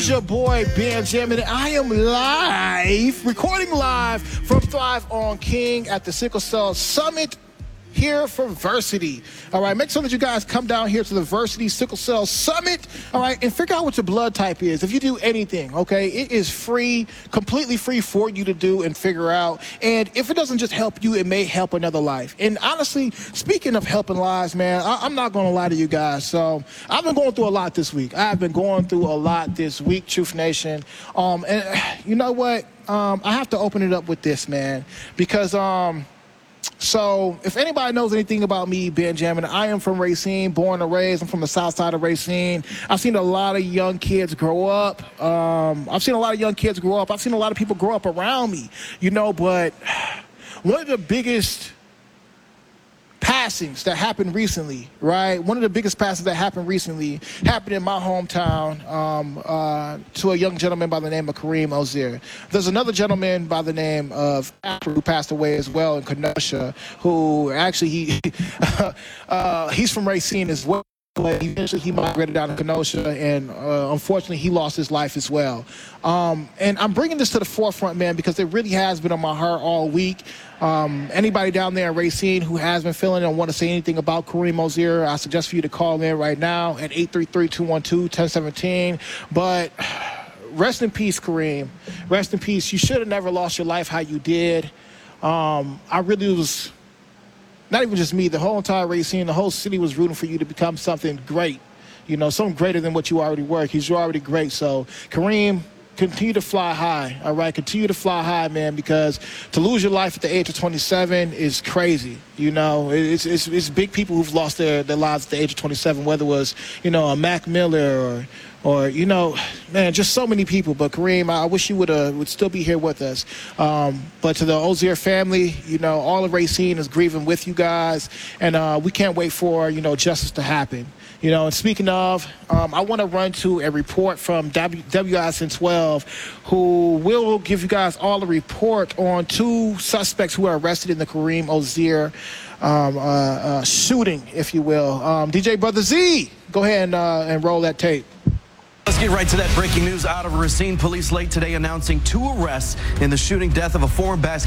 Your boy Benjamin, and I am recording live from Thrive on King at the Sickle Cell Summit here for Versity. All right, make sure that you guys come down here to the Versity Sickle Cell Summit, all right, and figure out what your blood type is. If you do anything, okay, it is free, completely free for you to do and figure out. And if it doesn't just help you, it may help another life. And honestly, speaking of helping lives, man, I'm not going to lie to you guys. So I've been going through a lot this week. Truth Nation. And you know what? I have to open it up with this, man, because so if anybody knows anything about me, Benjamin, I am from Racine, born and raised. I'm from the south side of Racine. I've seen a lot of young kids grow up. I've seen a lot of people grow up around me, you know, but one of the biggest passings that happened recently, right? One of the biggest passings that happened recently happened in my hometown to a young gentleman by the name of Kareem Ozier. There's another gentleman by the name of Apple who passed away as well in Kenosha, who actually he's from Racine as well. But eventually he migrated down to Kenosha, and unfortunately he lost his life as well. And I'm bringing this to the forefront, man, because it really has been on my heart all week. Anybody down there in Racine who has been feeling and want to say anything about Kareem Ozier, I suggest for you to call in right now at 833-212-1017. But rest in peace, Kareem. Rest in peace. You should have never lost your life how you did. I really was... Not even just me, the whole entire Racine, the whole city was rooting for you to become something great, you know, something greater than what you already were, because you're already great. So, Kareem, continue to fly high, all right? Continue to fly high, man, because to lose your life at the age of 27 is crazy, you know? It's big people who've lost their lives at the age of 27, whether it was, you know, a Mac Miller or you know, man, just so many people. But Kareem, I wish you would still be here with us. But to the Ozier family, you know, all of Racine is grieving with you guys, and we can't wait for, you know, justice to happen. You know, and speaking of, I want to run to a report from WISN 12, who will give you guys all a report on two suspects who are arrested in the Kareem Ozier shooting, if you will. DJ Brother Z, go ahead and roll that tape. Let's get right to that breaking news out of Racine. Police late today announcing 2 arrests in the shooting death of a former basketball